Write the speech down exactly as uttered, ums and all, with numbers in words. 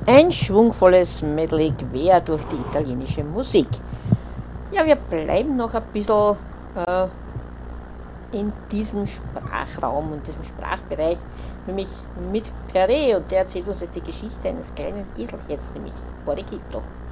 Ein schwungvolles Medley quer durch die italienische Musik. Ja, wir bleiben noch ein bisschen äh, in diesem Sprachraum und diesem Sprachbereich, nämlich mit Perret, und der erzählt uns jetzt die Geschichte eines kleinen Eselchens, nämlich Borriquito.